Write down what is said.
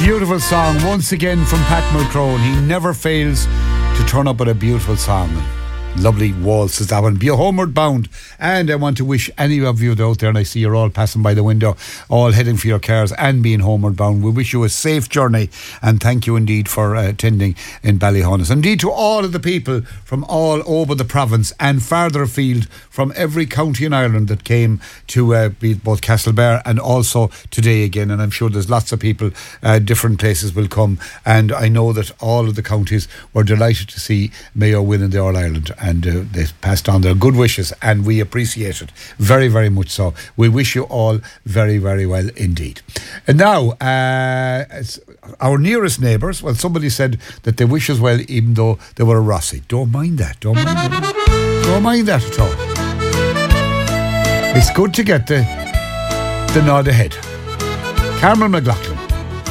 Beautiful song once again from Pat Mulcrone. He never fails to turn up with a beautiful song. Lovely waltzes that one. Be homeward bound. And I want to wish any of you out there, and I see you're all passing by the window, all heading for your cars and being homeward bound. We wish you a safe journey, and thank you indeed for attending in Ballyhonus. Indeed to all of the people from all over the province and farther afield from every county in Ireland that came to be both Castlebar and also today again. And I'm sure there's lots of people, different places will come. And I know that all of the counties were delighted to see Mayo win in the All-Ireland. And they passed on their good wishes, and we appreciate it very, very much so. We wish you all very, very well indeed. And now, our nearest neighbours, well, somebody said that they wish us well even though they were a Rossi. Don't mind that. Don't mind that at all. It's good to get the nod ahead. Carmen McLaughlin.